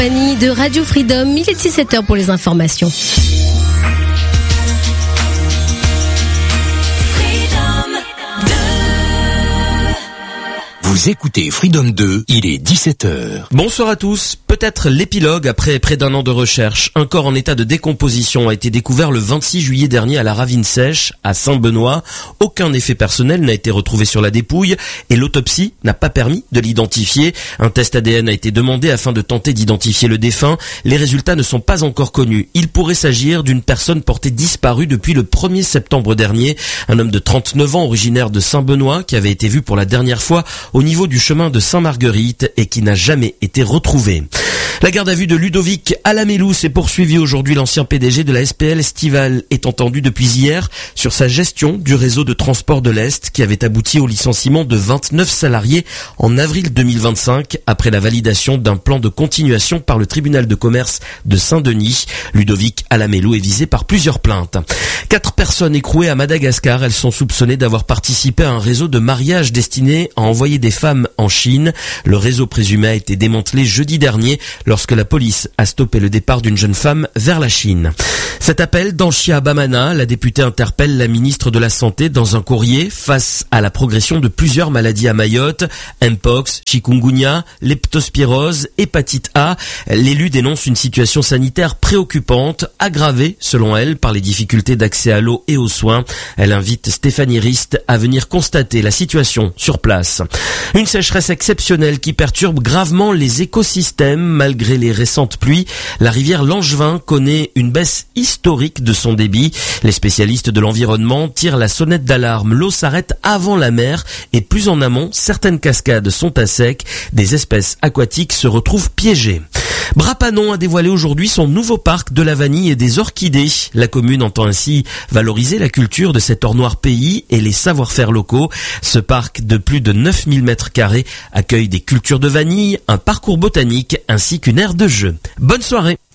De Radio Freedom, il est 17h pour les informations. Vous écoutez Freedom 2, il est 17h. Bonsoir à tous. Peut-être l'épilogue après près d'un an de recherche. Un corps en état de décomposition a été découvert le 26 juillet dernier à la Ravine Sèche, à Saint-Benoît. Aucun effet personnel n'a été retrouvé sur la dépouille et l'autopsie n'a pas permis de l'identifier. Un test ADN a été demandé afin de tenter d'identifier le défunt. Les résultats ne sont pas encore connus. Il pourrait s'agir d'une personne portée disparue depuis le 1er septembre dernier. Un homme de 39 ans originaire de Saint-Benoît qui avait été vu pour la dernière fois au niveau du chemin de Saint-Marguerite et qui n'a jamais été retrouvé. La garde à vue de Ludovic Alamélou s'est poursuivie aujourd'hui. L'ancien PDG de la SPL Estival est entendu depuis hier sur sa gestion du réseau de transport de l'Est qui avait abouti au licenciement de 29 salariés en avril 2025 après la validation d'un plan de continuation par le tribunal de commerce de Saint-Denis. Ludovic Alamélou est visé par plusieurs plaintes. 4 personnes écrouées à Madagascar. Elles sont soupçonnées d'avoir participé à un réseau de mariage destiné à envoyer des femmes en Chine. Le réseau présumé a été démantelé jeudi dernier lorsque la police a stoppé le départ d'une jeune femme vers la Chine. Cet appel d'Anchia Bamana, la députée interpelle la ministre de la Santé dans un courrier face à la progression de plusieurs maladies à Mayotte, Mpox, chikungunya, leptospirose, hépatite A. L'élu dénonce une situation sanitaire préoccupante, aggravée selon elle par les difficultés d'accès à l'eau et aux soins. Elle invite Stéphanie Rist à venir constater la situation sur place. Une sécheresse exceptionnelle qui perturbe gravement les écosystèmes. Malgré les récentes pluies, la rivière Langevin connaît une baisse historique de son débit. Les spécialistes de l'environnement tirent la sonnette d'alarme. L'eau s'arrête avant la mer et plus en amont, certaines cascades sont à sec. Des espèces aquatiques se retrouvent piégées. Brapanon a dévoilé aujourd'hui son nouveau parc de la vanille et des orchidées. La commune entend ainsi valoriser la culture de cet or noir pays et les savoir-faire locaux. Ce parc de plus de 9000 m² accueille des cultures de vanille, un parcours botanique ainsi qu'une aire de jeu. Bonne soirée.